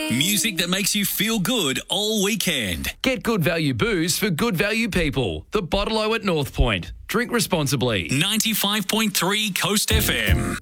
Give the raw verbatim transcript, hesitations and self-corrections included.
Music that makes you feel good all weekend. Get good value booze for good value people. The Bottle-O at North Point. Drink responsibly. ninety-five point three Coast F M.